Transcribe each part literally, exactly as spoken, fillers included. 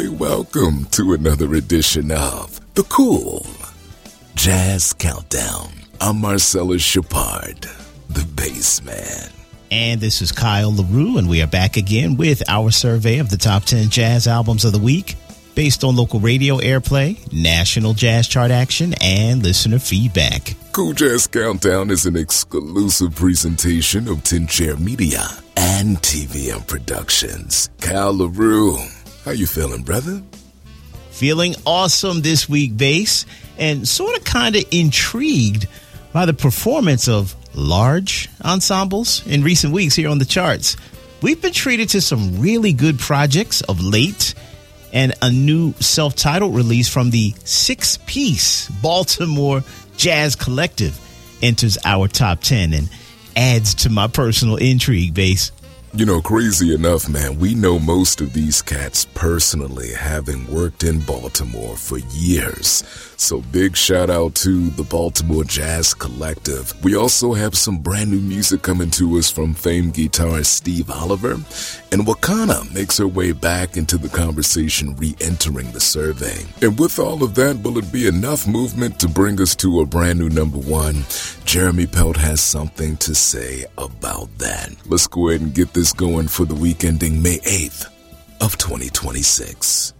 warmly welcome to another edition of The Cool Jazz Countdown. I'm Marcellus Shepard, the bass man. And this is Kyle LaRue, and we are back again with our survey of the top ten jazz albums of the week based on local radio airplay, national jazz chart action, and listener feedback. Cool Jazz Countdown is an exclusive presentation of Ten Chair Media and T V M Productions. Kyle LaRue, how you feeling, brother? Feeling awesome this week, bass, and sort of kind of intrigued by the performance of large ensembles in recent weeks here on the charts. We've been treated to some really good projects of late, and a new self-titled release from the six-piece Baltimore Jazz Collective enters our top ten and adds to my personal intrigue, bass. You know, crazy enough, man, we know most of these cats personally, having worked in Baltimore for years. So big shout out to the Baltimore Jazz Collective. We also have some brand new music coming to us from famed guitarist Steve Oliver. And Wakana makes her way back into the conversation, re-entering the survey. And with all of that, will it be enough movement to bring us to a brand new number one? Jeremy Pelt has something to say about that. Let's go ahead and get this going for the week ending May eighth of twenty twenty-six.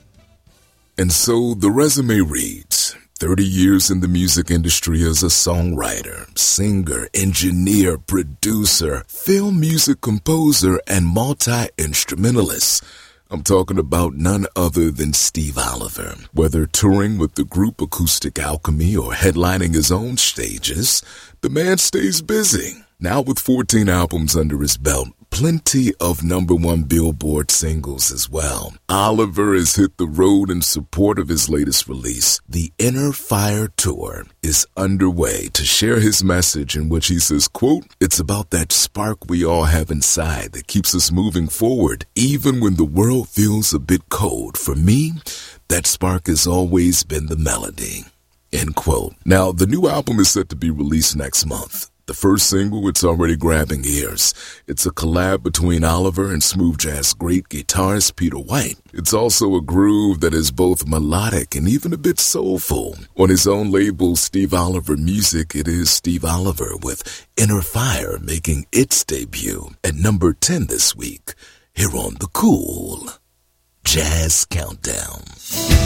And so the resume reads, thirty years in the music industry as a songwriter, singer, engineer, producer, film music composer, and multi-instrumentalist. I'm talking about none other than Steve Oliver. Whether touring with the group Acoustic Alchemy or headlining his own stages, the man stays busy. Now with fourteen albums under his belt, plenty of number one Billboard singles as well. Oliver has hit the road in support of his latest release. The Inner Fire Tour is underway to share his message, in which he says, quote, "It's about that spark we all have inside that keeps us moving forward, even when the world feels a bit cold. For me, that spark has always been the melody." End quote. Now, the new album is set to be released next month. The first single, it's already grabbing ears. It's a collab between Oliver and smooth jazz great guitarist Peter White. It's also a groove that is both melodic and even a bit soulful. On his own label, Steve Oliver Music, it is Steve Oliver with Inner Fire making its debut at number ten this week here on the Cool Jazz Countdown.